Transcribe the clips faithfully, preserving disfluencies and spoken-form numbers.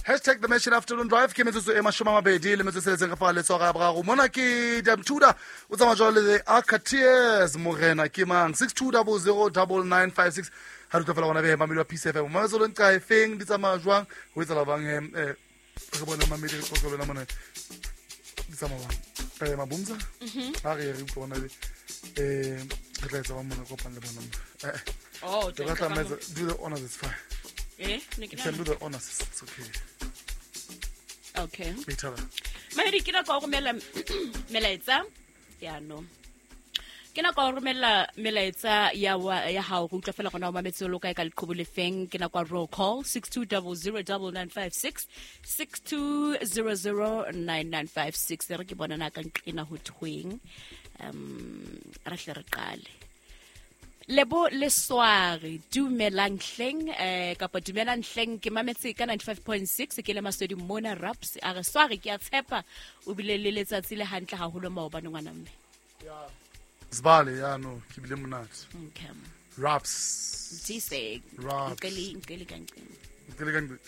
Hashtag the Mission Afternoon Drive ke metsotso e mashome a mabedi le metsotso e tsheletseng ka fa letsoga ya boraro mona ke Damthuda o tsamaya jwale le Arcateers Morena ke mang six two zero zero nine nine five six ha re fela bona be mamelo P C F M mo tsolo nka e feng di tsamaya jwang ho etsa la bang eh re bona mamedi re tlo bona mona di tsamaya bang eh mabumza mhm ha re re bona eh re tla etsa ba mona kopana le bona eh oh do the honors it's fine. Eh, you can do the honors. It's okay. Okay. Better. Mahedi ke na go romela melaetsa ya no. Ke na go romela melaetsa ya ya ha go tla fela gona o mametse lo ka ka leqhubu le feng ke na kwa roll call six two zero zero nine nine five six six two zero zero nine nine five six re ke bona na ka nqina ho thweng um re hle re qale. Lebo le soare dumelang hleng eh kapa dumelang hleng ke mametse ka ninety-five point six ke le masodi mona raps a re soare ke a tshepa o bile le letsatsi le hantle haholo maobane ngwana mme ya zbale ya no ke bile monate okay raps tise nkeli nkeli kankeng nkeli kankeng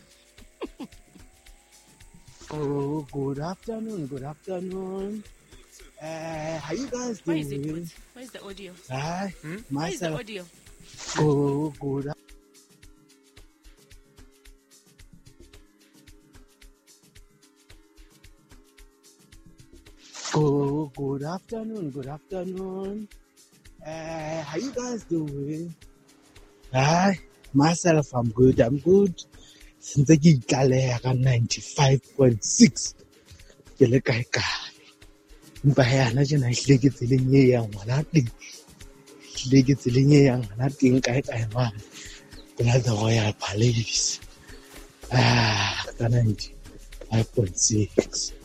oh good afternoon good afternoon. Uh, how you guys doing? Where is it? Where is the audio? Hi, hmm? myself. Where is the audio? Oh, good. Oh, good afternoon. Good afternoon. Uh, how you guys doing? Hi, myself. I'm good. I'm good. Since I get ninety-five point six, get mpa ya na jena hleke tseleng e yang ngwana teng hleke tseleng e yang ngwana teng kae kae man bona the Royal Palace ah ka ninety-five point six